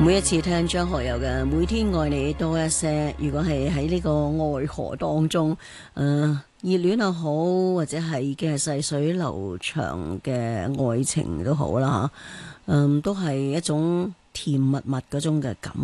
每一次聽張學友嘅《每天愛你多一些》，如果係喺呢個愛河當中，熱戀又好，或者係已經係細水流長嘅愛情都好啦，都係一種甜蜜蜜嗰種嘅感